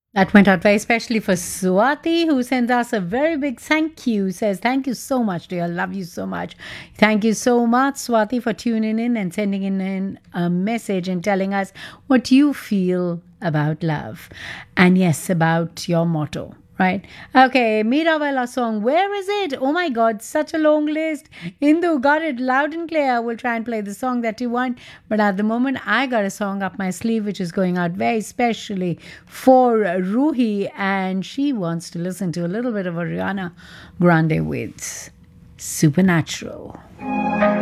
That went out very especially for Swati, who sends us a very big thank you. Says, thank you so much, dear. Love you so much. Thank you so much, Swati, for tuning in and sending in a message and telling us what you feel about love. And yes, about your motto. Right. Okay. Mirabella song. Where is it? Oh my God. Such a long list. Indu got it loud and clear. I will try and play the song that you want. But at the moment, I got a song up my sleeve which is going out very specially for Ruhi. And she wants to listen to a little bit of Ariana Grande with Supernatural.